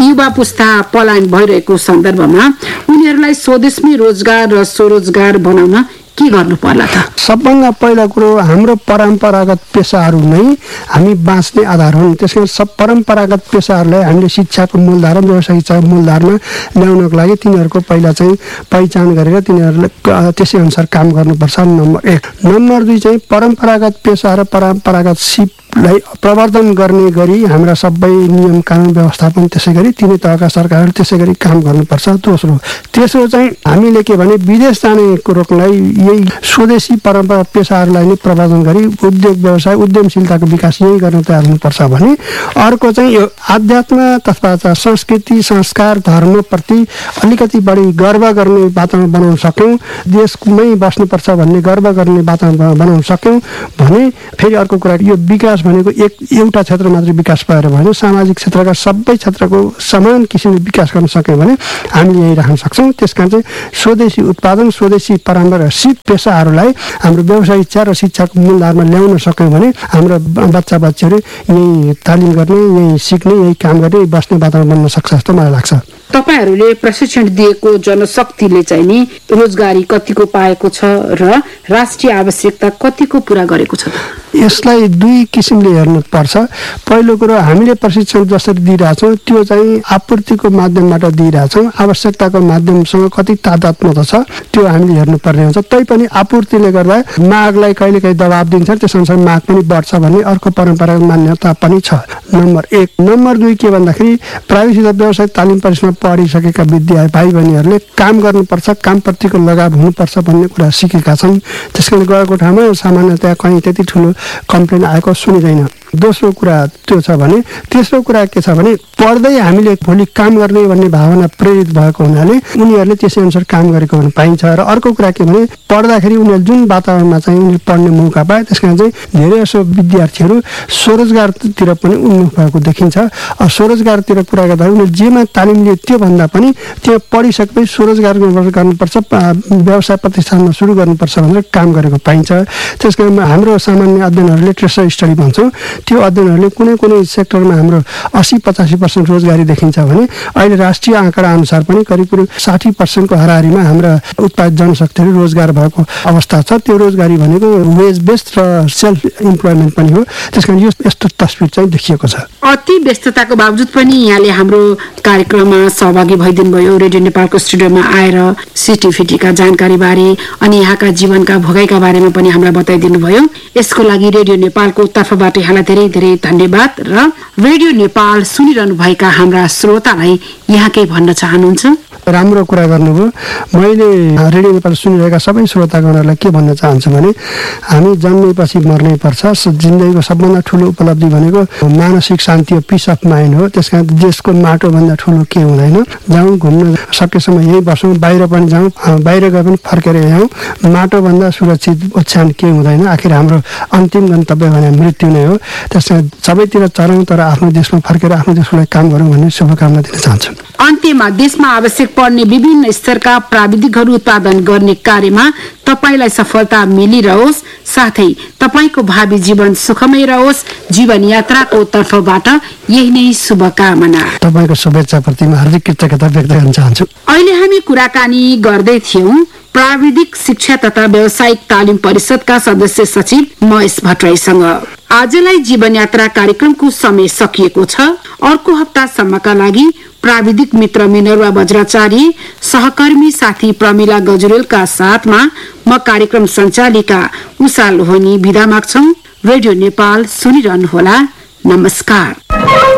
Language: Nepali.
युवा पुस्ता पलायन भइरहेको सन्दर्भमा उनीहरूलाई स्वदेशमै रोजगार र स्वरोजगार बनाउन के गर्नु पर्ला त? सबभन्दा पहिला कुरो हाम्रो परम्परागत पेसाहरू नै हामी बाँच्ने आधार हुन्। त्यसकारण परम्परागत पेसाहरूलाई हामीले शिक्षाको मूलधारा व्यवसायिक मूलधारमा ल्याउनको लागि तिनीहरूको पहिला चाहिँ पहिचान गरेर तिनीहरूलाई त्यसै अनुसार काम गर्नुपर्छ, नम्बर 1। नम्बर 2 चाहिँ परम्परागत पेसा र परम्परागत सिपलाई प्रवर्धन गर्ने गरी हाम्रा सबै नियम कानुन व्यवस्थापन त्यसै गरी तिनै तहका सरकारहरू त्यसै गरी काम गर्नुपर्छ। तेस्रो चाहिँ हामीले के भने विदेश जाने रोक्नलाई यही स्वदेशी परम्परा पेसाहरूलाई नै प्रवर्धन गरी उद्योग व्यवसाय उद्यमशीलताको विकास यही गर्न तयार हुनुपर्छ भने अर्को चाहिँ यो आध्यात्म तथा संस्कृति संस्कार धर्मप्रति अलिकति बढी गर्व गर्ने वातावरण बनाउन सक्यौँ, देशमै बस्नुपर्छ भन्ने गर्व गर्ने वातावरण बनाउन सक्यौँ भने फेरि अर्को कुरा यो विकास भनेको एउटा क्षेत्र मात्रै विकास भएर भएन, सामाजिक क्षेत्रका सबै क्षेत्रको समान किसिमले विकास गर्न सक्यौँ भने हामीले यही राख्न सक्छौँ। त्यसकारण चाहिँ स्वदेशी उत्पादन स्वदेशी परम्परा सिप पेसाहरूलाई हाम्रो व्यवसायिक इच्छा र शिक्षाको मूलधारमा ल्याउन सक्यौँ भने हाम्रो बच्चा बच्चीहरू यही तालिम गर्ने यही सिक्ने यही काम गर्ने बस्ने वातावरण बन्न सक्छ जस्तो मलाई लाग्छ। तपाईहरूले प्रशिक्षण दिएको जनशक्तिले चाहिँ नि रोजगारी कतिको पाएको छ र राष्ट्रिय आवश्यकता कतिको पूरा गरेको छ? यसलाई दुई किसिमले हेर्नुपर्छ। पहिलो कुरो हामीले प्रशिक्षण जसरी दिइरहेछौँ त्यो चाहिँ आपूर्तिको माध्यमबाट दिइरहेछौँ, आवश्यकताको माध्यमसँग कति तादात्म्यता छ त्यो हामीले हेर्नुपर्ने हुन्छ। तैपनि आपूर्तिले गर्दा मागलाई कहिलेकाहीँ दबाब दिन्छ, त्यसअनुसार माग पनि बढ्छ भन्ने अर्को परम्परागत मान्यता पनि छ, नम्बर 1। नम्बर 2 के भन्दाखेरि प्राविधिक व्यवसाय तालिम परिसरमा पढिसकेका विद्यार्थी भाइ बहिनीहरूले काम गर्नुपर्छ, कामप्रतिको लगाव हुनुपर्छ भन्ने कुरा सिकेका छन्। त्यसकारण गएको ठाउँमा सामान्यतया कहीँ त्यति ठुलो कम्प्लेन आएको सुनिँदैन। दोस्रो कुरा त्यो छ भने तेस्रो कुरा के छ भने पढ्दै हामीले भोलि काम गर्ने भन्ने भावना प्रेरित भएको हुनाले उनीहरूले त्यसै अनुसार काम गरेको हुन पाइन्छ। र अर्को कुरा के भने पढ्दाखेरि उनीहरूले जुन वातावरणमा चाहिँ उनीहरूले पढ्ने मौका पाए त्यसकारण चाहिँ धेरै जसो विद्यार्थीहरू स्वरोजगारतिर पनि उन्मुख भएको देखिन्छ। स्वरोजगारतिर कुरा गर्दा उनीहरूले जेमा तालिम लिए त्योभन्दा पनि त्यो पढिसकेपछि स्वरोजगार गर्नुपर्छ, व्यवसाय प्रतिष्ठानमा सुरु गर्नुपर्छ भनेर काम गरेको पाइन्छ। त्यसकारण हाम्रो सामान्य अध्ययनहरू लिटरेचर स्टडी भन्छौँ, त्यो अध्ययनहरूले कुनै कुनै सेक्टरमा हाम्रो 80-85% रोजगारी देखिन्छ भने अहिले राष्ट्रिय आँकडा अनुसार पनि करिब 60% हाराहारीमा हाम्रा उत्पादित जनशक्तिहरू रोजगार भएको अवस्था छ। त्यो रोजगारी भनेको वेज बेस्ड र सेल्फ इम्प्लोइमेन्ट पनि हो। त्यसकारण यो यस्तो तस्बिर चाहिँ देखिएको छ। अति व्यस्तताको बावजुद पनि यहाँले हाम्रो कार्यक्रममा सहभागी भइदिनु भयो, रेडियो नेपालको स्टुडियोमा आएर सिटिफिटीका जानकारी बारे अनि यहाँका जीवनका भोगाइका बारेमा पनि हामीलाई बताइदिनु भयो। यसको लागि रेडियो नेपालको तर्फबाट यहाँलाई धेरै धेरै धन्यवाद। र रेडियो नेपाल सुनिरहनु भएका हाम्रा श्रोतालाई यहाँ केही भन्न चाहनुहुन्छ? राम्रो कुरा गर्नुभयो। मैले रेडियो नेपाल सुनिरहेका सबै श्रोतागणहरूलाई के भन्न चाहन्छु भने हामी जन्मेपछि मर्नै पर्छ। जिन्दगीको सबभन्दा ठुलो उपलब्धि भनेको मानसिक शान्ति हो, पिस अफ माइन्ड हो। त्यसकारण देशको माटोभन्दा ठुलो के हुँदैन। जाउँ घुम्न सकेसम्म यहीँ बसौँ, बाहिर पनि जाउँ, बाहिर गए पनि फर्केर आउँ। माटोभन्दा सुरक्षित ओछ्यान के हुँदैन। आखिर हाम्रो अन्तिम गन्तव्य भने मृत्यु नै हो। त्यसकारण सबैतिर चरौँ तर आफ्नो देशमा फर्केर आफ्नो देशको लागि काम गरौँ भन्ने शुभकामना दिन चाहन्छु। अन्त्यमा देशमा आवश्यक पर्ने विभिन्न स्तरका प्राविधिकहरू उत्पादन गर्ने कार्यमा तपाईलाई सफलता मिलिरहोस्, साथै तपाईको भावी जीवन सुखमय रहोस्। जीवन यात्राको तर्फबाट यही नै शुभकामना। तपाईको शुभेच्छाप्रति म हार्दिक कृतज्ञता व्यक्त गर्न चाहन्छु। अहिले हामी कुराकानी गर्दै थियौं प्राविधिक शिक्षा तथा व्यावसायिक तालिम परिषदका सदस्य सचिव महेश भट्टराईसँग। आजलाई जीवन यात्रा कार्यक्रमको समय सकिएको छ। अर्को हप्तासम्मका लागि प्राविधिक मित्र मिनरवा बज्राचार्य, सहकर्मी साथी प्रमिला गजुरेलका साथमा म कार्यक्रम सञ्चालिका उषा लोहनी बिदा माग्छौं। रेडियो नेपाल सुनिरहनुहोला। नमस्कार।